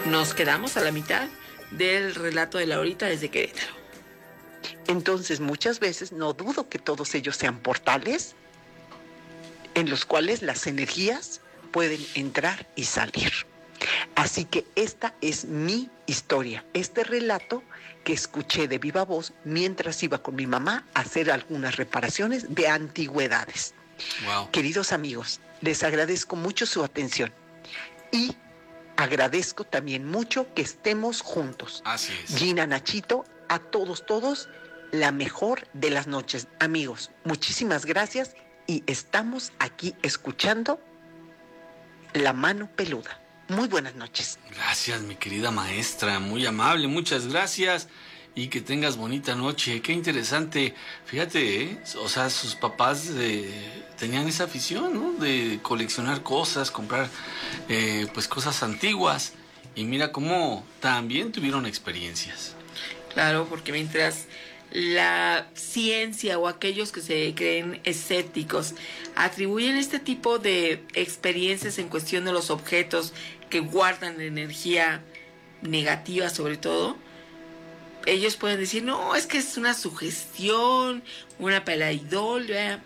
Nos quedamos a la mitad del relato de Laurita desde Querétaro. Entonces, muchas veces no dudo que todos ellos sean portales en los cuales las energías pueden entrar y salir. Así que esta es mi historia, este relato que escuché de viva voz mientras iba con mi mamá a hacer algunas reparaciones de antigüedades. Wow. Queridos amigos, les agradezco mucho su atención y agradezco también mucho que estemos juntos. Así es. Gina, Nachito, a todos, la mejor de las noches. Amigos, muchísimas gracias y estamos aquí escuchando La Mano Peluda. Muy buenas noches. Gracias, mi querida maestra, muy amable, muchas gracias y que tengas bonita noche. Qué interesante. Fíjate, o sea, sus papás tenían esa afición, ¿no? De coleccionar cosas, comprar pues cosas antiguas y mira cómo también tuvieron experiencias. Claro, porque mientras la ciencia o aquellos que se creen escépticos atribuyen este tipo de experiencias en cuestión de los objetos que guardan energía negativa sobre todo, ellos pueden decir, no, es que es una sugestión, una pareidolia,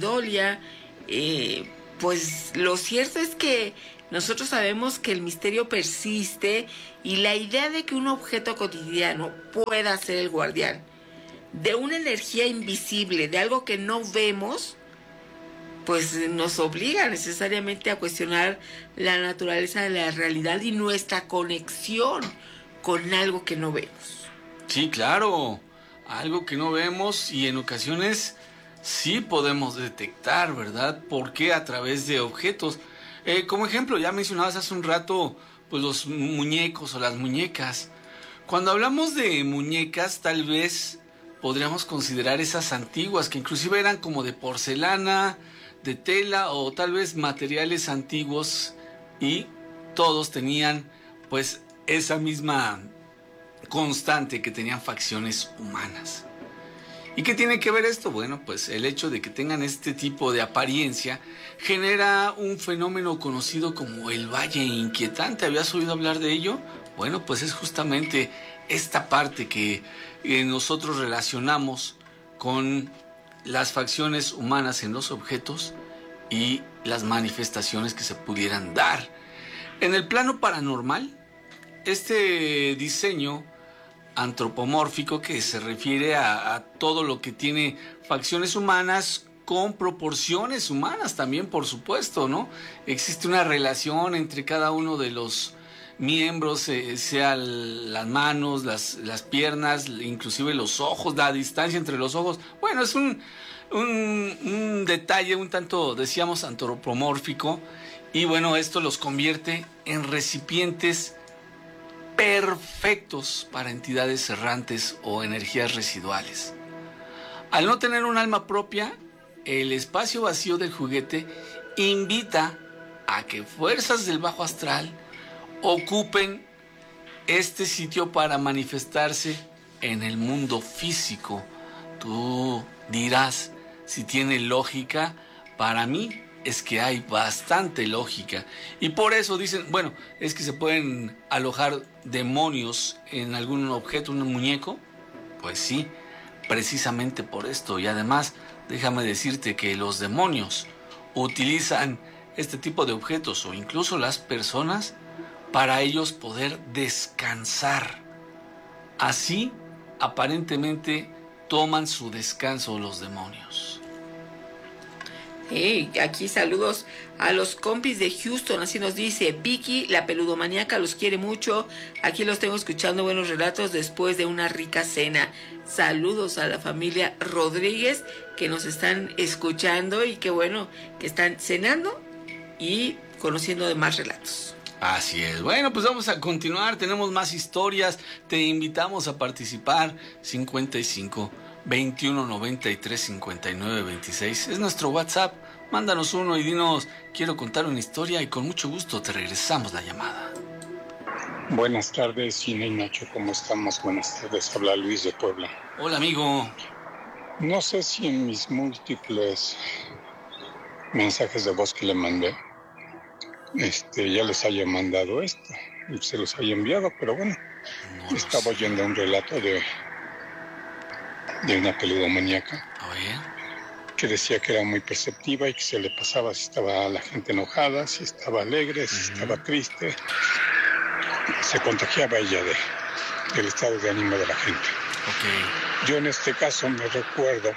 pues lo cierto es que nosotros sabemos que el misterio persiste y la idea de que un objeto cotidiano pueda ser el guardián de una energía invisible, de algo que no vemos, pues nos obliga necesariamente a cuestionar la naturaleza de la realidad y nuestra conexión con algo que no vemos. Sí, claro, algo que no vemos y en ocasiones sí podemos detectar, ¿verdad? Porque a través de objetos. Como ejemplo, ya mencionabas hace un rato, pues los muñecos o las muñecas. Cuando hablamos de muñecas, tal vez podríamos considerar esas antiguas, que inclusive eran como de porcelana, de tela o tal vez materiales antiguos y todos tenían pues esa misma constante que tenían facciones humanas. ¿Y qué tiene que ver esto? Bueno, pues el hecho de que tengan este tipo de apariencia genera un fenómeno conocido como el Valle Inquietante. ¿Habías oído hablar de ello? Bueno, pues es justamente esta parte que nosotros relacionamos con las facciones humanas en los objetos y las manifestaciones que se pudieran dar. En el plano paranormal, este diseño antropomórfico que se refiere a todo lo que tiene facciones humanas con proporciones humanas también, por supuesto, ¿no? Existe una relación entre cada uno de los miembros, sea las manos, las piernas, inclusive los ojos, la distancia entre los ojos. Bueno, es un detalle un tanto, decíamos, antropomórfico y bueno, esto los convierte en recipientes perfectos para entidades errantes o energías residuales. Al no tener un alma propia, el espacio vacío del juguete invita a que fuerzas del bajo astral ocupen este sitio para manifestarse en el mundo físico. Tú dirás si tiene lógica. Para mí es que hay bastante lógica y por eso dicen, bueno, es que se pueden alojar demonios en algún objeto, un muñeco. Pues sí, precisamente por esto. Y además, déjame decirte que los demonios utilizan este tipo de objetos o incluso las personas para ellos poder descansar. Así, aparentemente, toman su descanso los demonios. Aquí saludos a los compis de Houston, así nos dice Vicky, la peludomaníaca, los quiere mucho. Aquí los tengo escuchando buenos relatos después de una rica cena. Saludos a la familia Rodríguez que nos están escuchando y que bueno, que están cenando y conociendo de más relatos. Así es. Bueno, pues vamos a continuar. Tenemos más historias. Te invitamos a participar. 55 21 93 59 26 es nuestro WhatsApp. Mándanos uno y dinos, quiero contar una historia y con mucho gusto te regresamos la llamada. Buenas tardes, Gina y Nacho, ¿cómo estamos? Buenas tardes, habla Luis de Puebla. Hola, amigo. No sé si en mis múltiples mensajes de voz que le mandé, ya les haya mandado esto. se los había enviado, pero bueno, No estaba oyendo un relato de una peludomaníaca A ver. que decía que era muy perceptiva y que se le pasaba si estaba la gente enojada, si estaba alegre, si estaba triste. Se contagiaba ella del estado de ánimo de la gente. Ok. Yo en este caso me recuerdo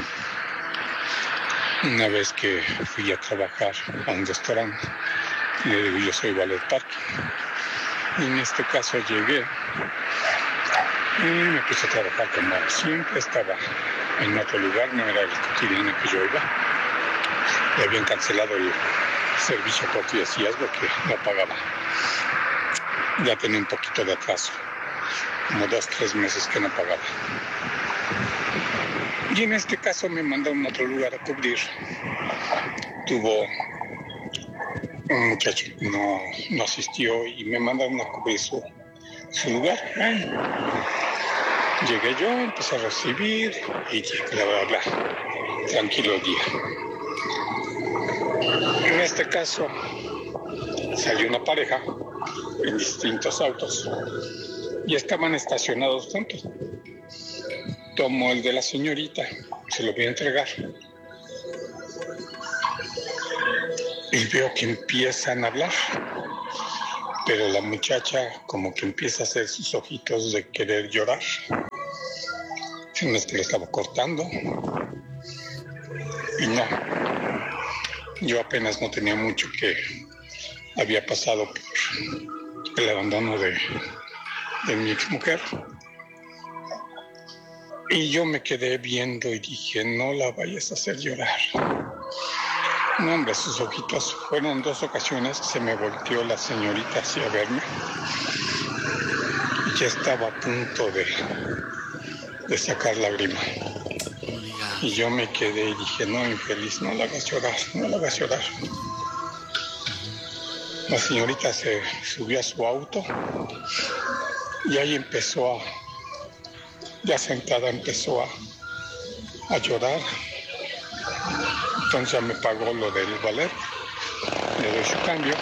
una vez que fui a trabajar a un restaurante, y le digo, yo soy valet parking. Y en este caso llegué y me puse a trabajar como siempre, estaba en otro lugar, no era el cotidiano que yo iba. Le habían cancelado el servicio por 10 días porque no pagaba. Ya tenía un poquito de atraso, como 2-3 meses que no pagaba. Y en este caso me mandaron a otro lugar a cubrir. Tuvo un muchacho que no asistió y me mandaron a cubrir su lugar. Llegué yo, empecé a recibir y bla, bla, bla. Tranquilo el día. En este caso salió una pareja en distintos autos y estaban estacionados juntos. Tomo el de la señorita, se lo voy a entregar. Y veo que empiezan a hablar, pero la muchacha como que empieza a hacer sus ojitos de querer llorar. No es que lo estaba cortando. Y no, yo apenas no tenía mucho que había pasado por el abandono de mi exmujer. Y yo me quedé viendo y dije, no la vayas a hacer llorar. No, hombre, sus ojitos, fueron 2 ocasiones que se me volteó la señorita hacia verme. Y ya estaba a punto de sacar lágrima. Y yo me quedé y dije, no, infeliz, no la hagas llorar, no la hagas llorar. La señorita se subió a su auto y ahí empezó ya sentada empezó a llorar. Entonces ya me pagó lo del ballet, le doy su cambio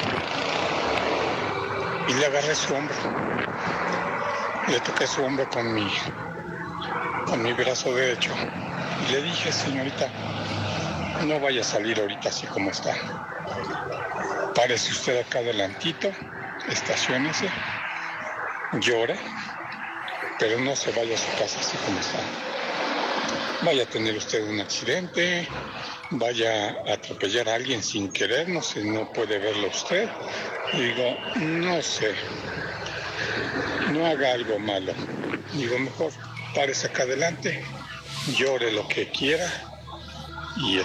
y le agarré su hombro. Le toqué su hombro con mi brazo derecho y le dije, señorita, no vaya a salir ahorita así como está. Párese usted acá adelantito, estaciónese, llore, pero no se vaya a su casa así como está. Vaya a tener usted un accidente, vaya a atropellar a alguien sin querer, no sé, no puede verlo usted. Y digo, no sé, no haga algo malo. Digo, mejor párese acá adelante, llore lo que quiera y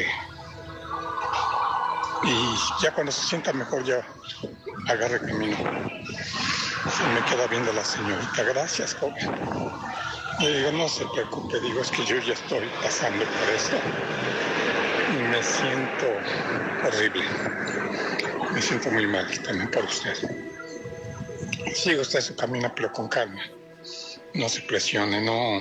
y ya cuando se sienta mejor ya agarre camino. Se me queda viendo la señorita, gracias, joven. Y digo, no se preocupe, digo, es que yo ya estoy pasando por esto y me siento horrible. Me siento muy mal también por usted. Siga usted su camino, pero con calma. No se presione, no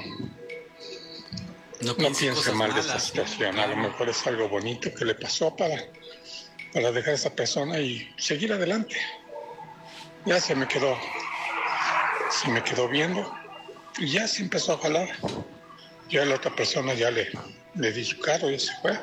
piense mal de esta situación. A lo mejor es algo bonito que le pasó para dejar a esa persona y seguir adelante. Ya se me quedó viendo y ya se empezó a jalar. Ya la otra persona ya le di su carro y se fue.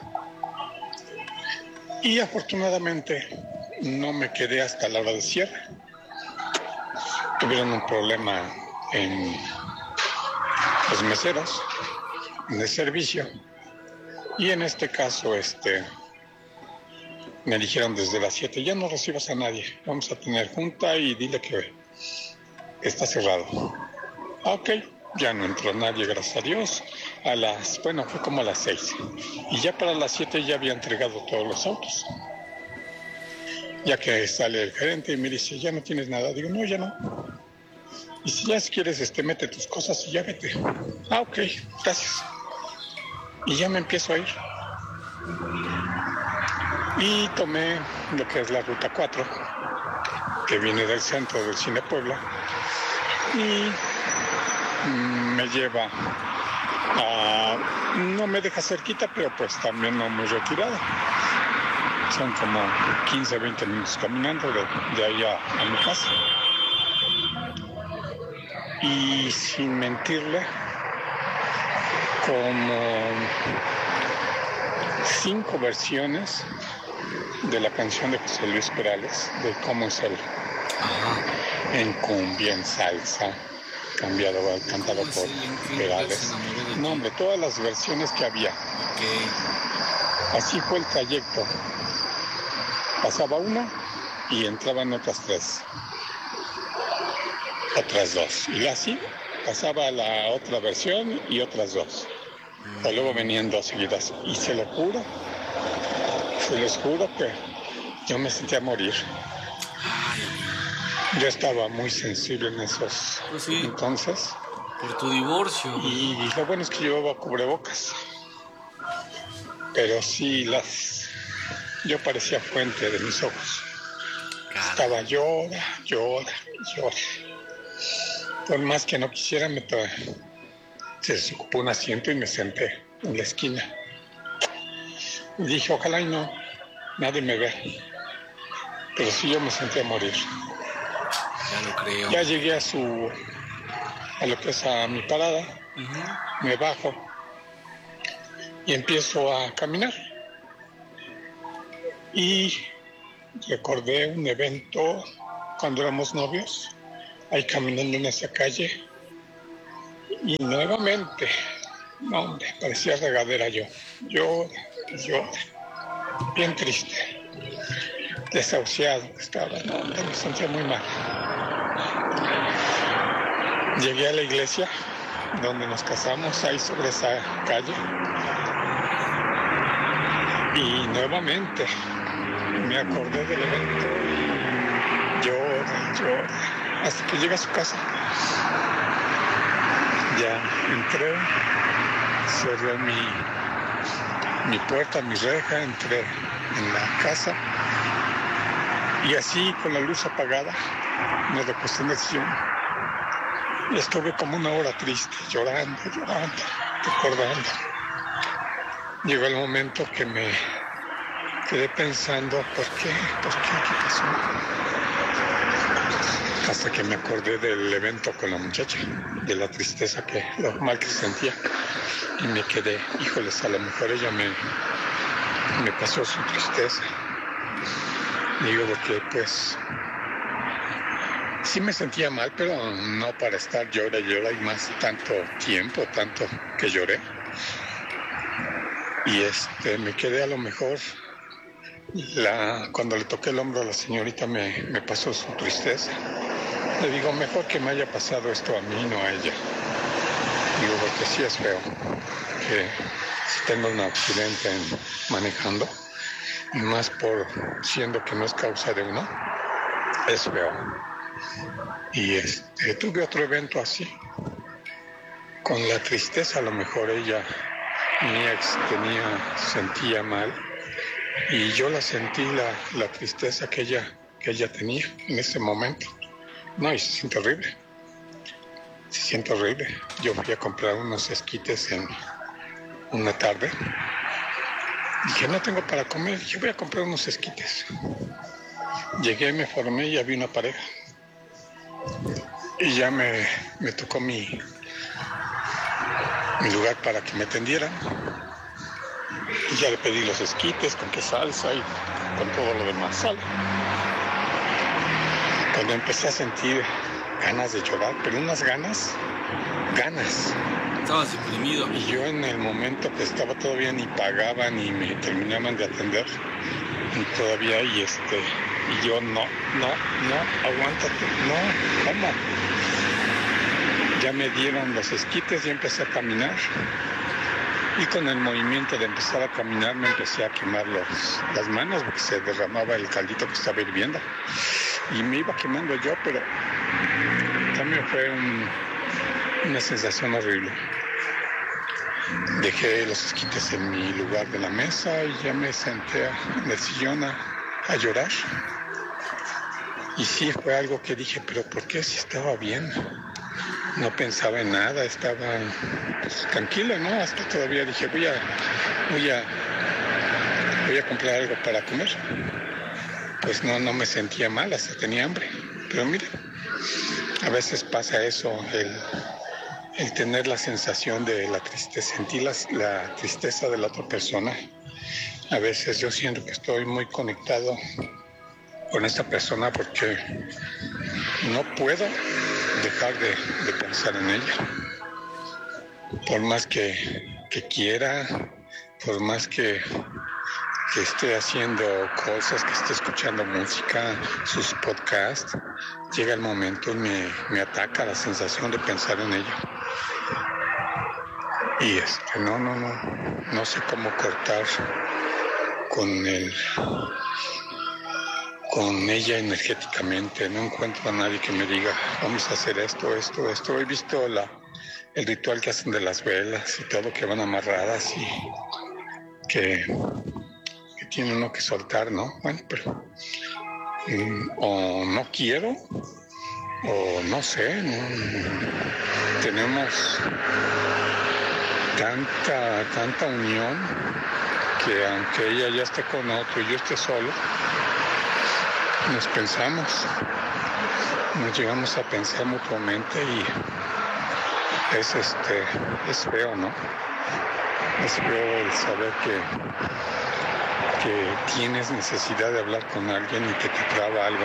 Y afortunadamente no me quedé hasta la hora de cierre. Tuvieron un problema en los meseros, en el servicio. Y en este caso, me dijeron desde las 7, ya no recibas a nadie, vamos a tener junta y dile que está cerrado. Ok, ya no entró nadie, gracias a Dios. Fue como a las 6. Y ya para las 7 ya había entregado todos los autos. Ya que sale el gerente y me dice, ya no tienes nada. Digo, no, ya no. Y si ya quieres, mete tus cosas y ya vete. Ok, gracias. Y ya me empiezo a ir. Y tomé lo que es la ruta 4, que viene del centro del Cine Puebla, y me lleva no me deja cerquita, pero pues también no muy retirada. Son como 15-20 minutos caminando de ahí a mi casa. y sin mentirle, como 5 versiones de la canción de José Luis Perales, de Cómo es él, en cumbia, en salsa, cantado por Perales. No, hombre, todas las versiones que había. Así fue el trayecto. Pasaba una y entraban otras 3. Otras 2. Y así pasaba la otra versión y otras 2. Y luego venían 2 seguidas. Y se los juro que yo me sentía morir. Yo estaba muy sensible en esos entonces. Por tu divorcio. Y lo bueno es que llevaba cubrebocas. Pero sí, yo parecía fuente de mis ojos. Estaba llora. Por más que no quisiera, se desocupó un asiento y me senté en la esquina. Y dije, ojalá y nadie me vea. Pero sí, yo me sentía morir. Ya lo creo. Ya llegué a lo que es a mi parada. Me bajo y empiezo a caminar. Y recordé un evento cuando éramos novios, ahí caminando en esa calle. Y nuevamente, no, hombre, parecía regadera yo. Llora. Bien triste. Desahuciado estaba, no, me sentía muy mal. Llegué a la iglesia donde nos casamos, ahí sobre esa calle. Y nuevamente me acordé del evento y llora, hasta que llegué a su casa. Ya entré, cerré mi puerta, mi reja, entré en la casa y así con la luz apagada me recosté en el sillón y estuve como 1 hora triste, llorando, recordando. Llegó el momento que me quedé pensando, ¿por qué? ¿Qué pasó? Hasta que me acordé del evento con la muchacha, de la tristeza, lo mal que se sentía. Y me quedé, híjoles, a lo mejor ella me pasó su tristeza. Digo, porque pues sí me sentía mal, pero no para estar llora y más tanto tiempo, tanto que lloré. Y me quedé a lo mejor, cuando le toqué el hombro a la señorita me pasó su tristeza. Le digo, mejor que me haya pasado esto a mí, no a ella. Digo, porque sí es feo que si tengo un accidente manejando, y más siendo que no es causa de uno, es feo. Y tuve otro evento así, con la tristeza. A lo mejor mi ex sentía mal, y yo la sentí, la tristeza que ella tenía en ese momento. No, y se siente horrible. Yo fui a comprar unos esquites en una tarde. Dije, no tengo para comer, yo voy a comprar unos esquites. Llegué, me formé y había una pareja. Y ya me tocó mi lugar para que me atendieran. Y ya le pedí los esquites, con qué salsa y con todo lo demás. Sale. Cuando empecé a sentir ganas de llorar, pero unas ganas. Estabas deprimido. Y yo en el momento que estaba todavía ni pagaban ni me terminaban de atender. Y todavía, y yo no, aguántate, no, ¿cómo? Ya me dieron los esquites y empecé a caminar. Y con el movimiento de empezar a caminar me empecé a quemar las manos porque se derramaba el caldito que estaba hirviendo. Y me iba quemando yo, pero también fue una sensación horrible. Dejé los esquites en mi lugar de la mesa y ya me senté en el sillón a llorar. Y sí, fue algo que dije, pero ¿por qué si estaba bien? No pensaba en nada, estaba pues, tranquilo, ¿no? Hasta todavía dije, voy a comprar algo para comer. Pues no me sentía mal, hasta tenía hambre. Pero mire, A veces pasa eso, el tener la sensación de la tristeza, sentir la tristeza de la otra persona. A veces yo siento que estoy muy conectado con esta persona porque no puedo dejar de pensar en ella. Por más que quiera, por más que esté haciendo cosas, que esté escuchando música, sus podcasts, llega el momento y me ataca la sensación de pensar en ella. Y no sé cómo cortar con ella energéticamente. No encuentro a nadie que me diga, vamos a hacer esto. He visto el ritual que hacen de las velas y todo, que van amarradas y que tiene uno que soltar, ¿no? Bueno, pero o no quiero, o no sé, tenemos tanta unión que aunque ella ya esté con otro y yo esté solo, nos llegamos a pensar mutuamente y es feo, ¿no? Es feo el saber que tienes necesidad de hablar con alguien y que te traba algo,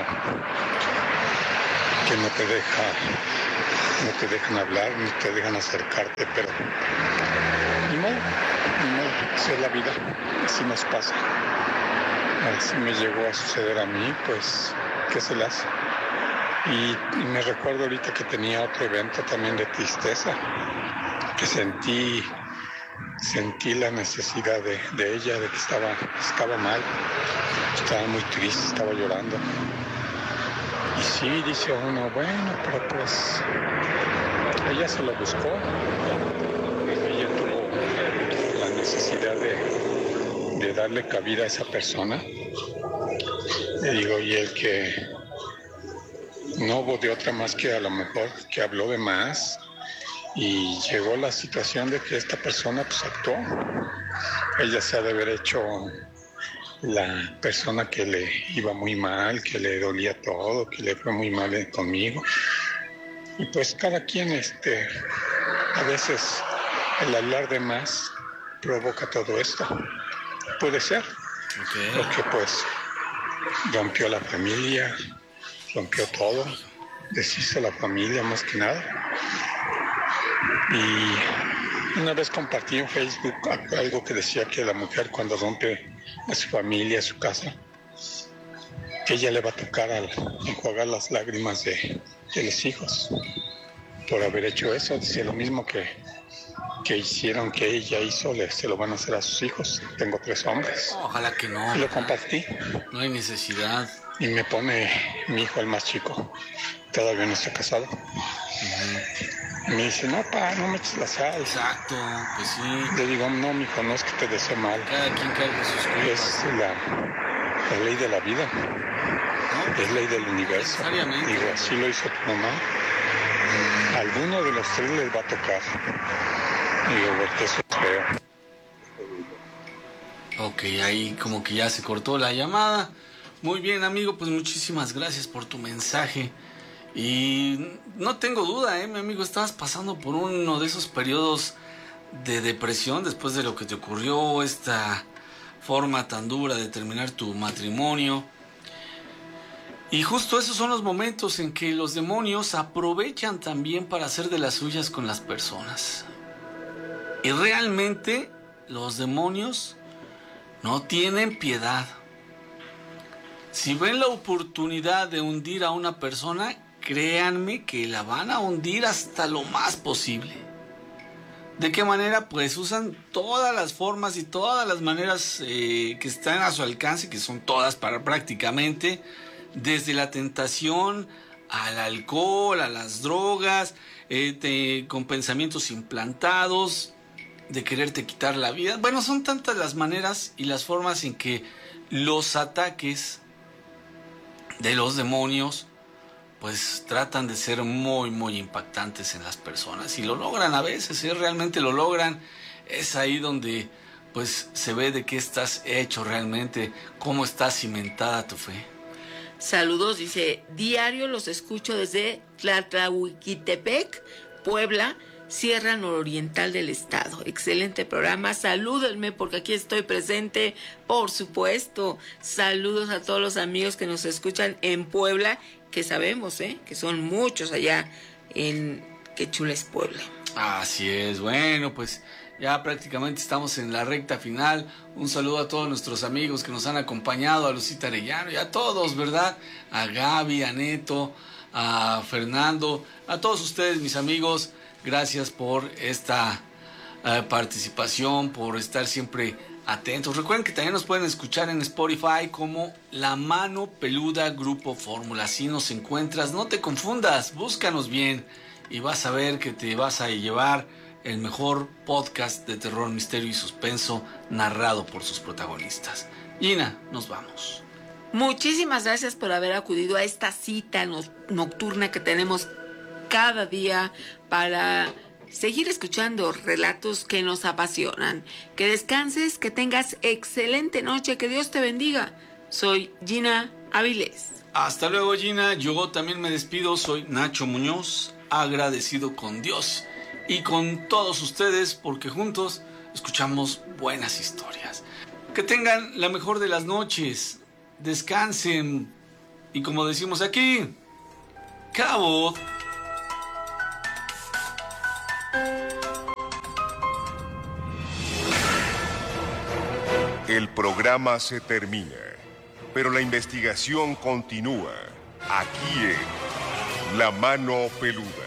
que no te dejan hablar, ni te dejan acercarte, pero ni modo, esa es la vida, así nos pasa. Así me llegó a suceder a mí, pues, ¿qué se le hace? Y me recuerdo ahorita que tenía otro evento también de tristeza, que sentí la necesidad de ella, de que estaba mal, estaba muy triste, estaba llorando. Y sí, dice uno, bueno, pero pues ella se lo buscó, ella tuvo la necesidad de darle cabida a esa persona. Le digo, y el que no hubo de otra más que a lo mejor que habló de más, y llegó la situación de que esta persona pues actuó. Ella se ha de haber hecho la persona que le iba muy mal, que le dolía todo, que le fue muy mal conmigo. Y pues cada quien, a veces el hablar de más provoca todo esto. Puede ser, Okay. porque pues rompió la familia, rompió todo, deshizo la familia más que nada. Y una vez compartí en Facebook algo que decía que la mujer cuando rompe a su familia, a su casa, que ella le va a tocar al enjuagar las lágrimas de los hijos por haber hecho eso. Dice lo mismo que hicieron, que ella hizo, se lo van a hacer a sus hijos. Tengo 3 hombres. Ojalá que no. Y lo compartí. No hay necesidad. Y me pone mi hijo, el más chico, todavía no está casado. Uh-huh. Me dice, no, pa, no me eches la sal. Exacto, pues sí. Le digo, no, mijo, no es que te desee mal. Cada quien carga sus culpas. Es la ley de la vida. ¿No? Es ley del universo. Necesariamente. Digo, así lo hizo tu mamá. A alguno de los 3 les va a tocar. Digo, porque eso es feo. Ok, ahí como que ya se cortó la llamada. Muy bien, amigo, pues muchísimas gracias por tu mensaje. Y no tengo duda, mi amigo, estabas pasando por uno de esos periodos de depresión después de lo que te ocurrió, esta forma tan dura de terminar tu matrimonio. Y justo esos son los momentos en que los demonios aprovechan también para hacer de las suyas con las personas. Y realmente los demonios no tienen piedad. Si ven la oportunidad de hundir a una persona, créanme que la van a hundir hasta lo más posible. ¿De qué manera? Pues usan todas las formas y todas las maneras que están a su alcance, que son todas para prácticamente, desde la tentación al alcohol, a las drogas, con pensamientos implantados, de quererte quitar la vida. Bueno, son tantas las maneras y las formas en que los ataques de los demonios pues tratan de ser muy muy impactantes en las personas, y lo logran a veces, realmente lo logran. Es ahí donde pues se ve de qué estás hecho realmente, cómo está cimentada tu fe. Saludos, dice, diario los escucho desde Tlatlahuiquitepec, Puebla, Sierra Nororiental del estado. Excelente programa, salúdenme porque aquí estoy presente, por supuesto. Saludos a todos los amigos que nos escuchan en Puebla, que sabemos, que son muchos allá en Qué Chula es Puebla. Así es, bueno, pues ya prácticamente estamos en la recta final. Un saludo a todos nuestros amigos que nos han acompañado, a Lucita Arellano y a todos, ¿verdad? A Gaby, a Neto, a Fernando, a todos ustedes, mis amigos. Gracias por esta participación, por estar siempre atentos. Recuerden que también nos pueden escuchar en Spotify como La Mano Peluda Grupo Fórmula. Así nos encuentras, no te confundas, búscanos bien y vas a ver que te vas a llevar el mejor podcast de terror, misterio y suspenso narrado por sus protagonistas. Gina, nos vamos. Muchísimas gracias por haber acudido a esta cita nocturna que tenemos cada día para seguir escuchando relatos que nos apasionan. Que descanses, que tengas excelente noche, que Dios te bendiga. Soy Gina Avilés. Hasta luego, Gina. Yo también me despido. Soy Nacho Muñoz, agradecido con Dios y con todos ustedes porque juntos escuchamos buenas historias. Que tengan la mejor de las noches. Descansen. Y como decimos aquí, cabo. El programa se termina, pero la investigación continúa aquí en La Mano Peluda.